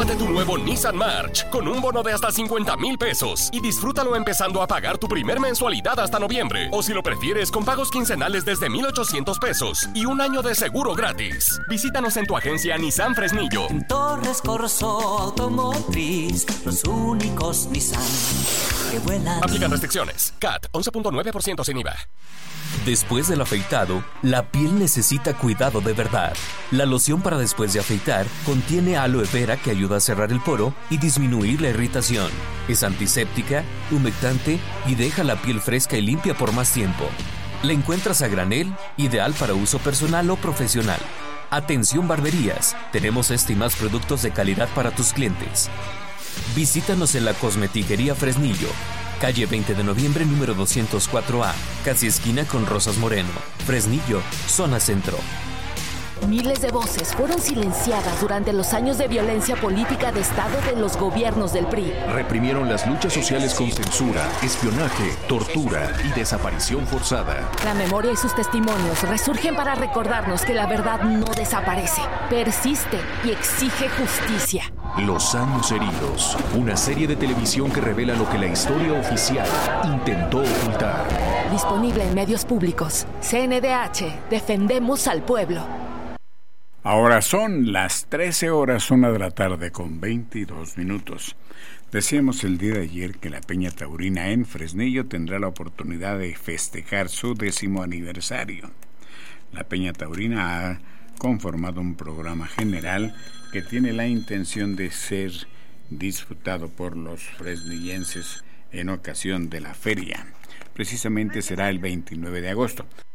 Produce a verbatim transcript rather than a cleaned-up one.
Llévate tu nuevo Nissan March con un bono de hasta cincuenta mil pesos y disfrútalo empezando a pagar tu primer mensualidad hasta noviembre. O si lo prefieres, con pagos quincenales desde mil ochocientos pesos y un año de seguro gratis. Visítanos en tu agencia Nissan Fresnillo. En Torres Corso Automotriz, los únicos Nissan que vuelan. Aplican restricciones. C A T once punto nueve por ciento sin I V A. Después del afeitado, la piel necesita cuidado de verdad. La loción para después de afeitar contiene aloe vera que ayuda a cerrar el poro y disminuir la irritación. Es antiséptica, humectante y deja la piel fresca y limpia por más tiempo. La encuentras a granel, ideal para uso personal o profesional. Atención barberías, tenemos este y más productos de calidad para tus clientes. Visítanos en la Cosmetiquería Fresnillo, calle veinte de noviembre, número doscientos cuatro A, casi esquina con Rosas Moreno, Fresnillo, zona centro. Miles de voces fueron silenciadas durante los años de violencia política de Estado de los gobiernos del P R I. Reprimieron las luchas sociales con censura, espionaje, tortura y desaparición forzada. La memoria y sus testimonios resurgen para recordarnos que la verdad no desaparece, persiste y exige justicia. Los años heridos, una serie de televisión que revela lo que la historia oficial intentó ocultar. Disponible en medios públicos. C N D H, defendemos al pueblo. Ahora son las trece horas, una de la tarde con veintidós minutos. Decíamos el día de ayer que la Peña Taurina en Fresnillo tendrá la oportunidad de festejar su décimo aniversario. La Peña Taurina ha conformado un programa general que tiene la intención de ser disfrutado por los fresnillenses en ocasión de la feria. Precisamente será el veintinueve de agosto.